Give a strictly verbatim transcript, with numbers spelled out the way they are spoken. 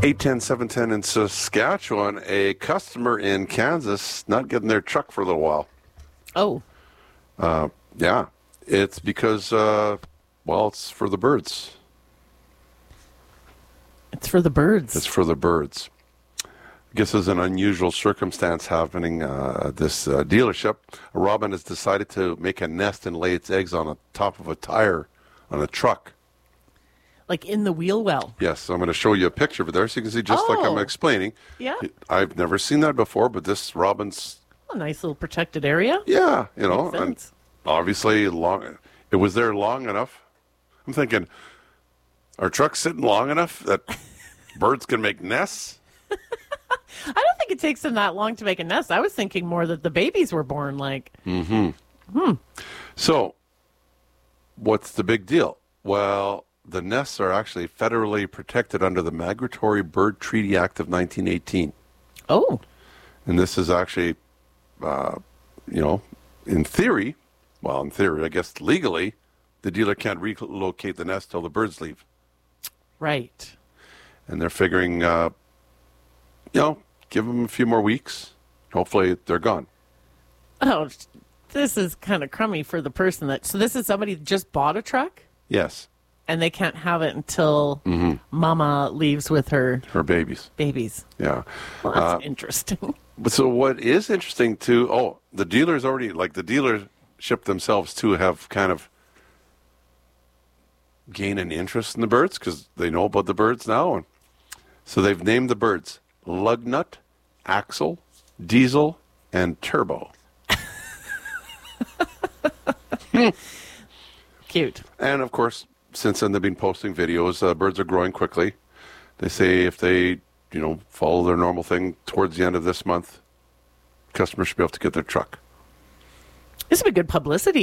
eight ten, seven ten in Saskatchewan, a customer in Kansas not getting their truck for a little while. Oh. Uh, yeah. It's because, uh, well, it's for the birds. It's for the birds. It's for the birds. I guess there's an unusual circumstance happening uh, at this uh, dealership. A robin has decided to make a nest and lay its eggs on the top of a tire on a truck. Like in the wheel well. Yes, so I'm going to show you a picture of it there so you can see just Oh. like I'm explaining. Yeah. I've never seen that before, but this robin's, A nice little protected area. yeah, you know, Makes and sense. obviously long. It was there long enough. I'm thinking, are trucks sitting long enough that birds can make nests? I don't think it takes them that long to make a nest. I was thinking more that the babies were born like. Mm-hmm. Hmm. So, what's the big deal? Well, the nests are actually federally protected under the Migratory Bird Treaty Act of nineteen eighteen. Oh. And this is actually, uh, you know, in theory, well, in theory, I guess legally, the dealer can't relocate the nest till the birds leave. Right. And they're figuring, uh, you know, give them a few more weeks. Hopefully they're gone. Oh, this is kind of crummy for the person that. So this is somebody that just bought a truck Yes, and they can't have it until Mhm. Mama leaves with her for babies. babies. Yeah. Well, that's Uh, interesting. But so what is interesting too, oh, the dealers already, like the dealership themselves too, have kind of gained an interest in the birds because they know about the birds now. And so they've named the birds Lugnut, Axel, Diesel, and Turbo. Cute. And of course, since then they've been posting videos. Uh, birds are growing quickly. They say if they, you know, follow their normal thing towards the end of this month, customers should be able to get their truck. This would be good publicity.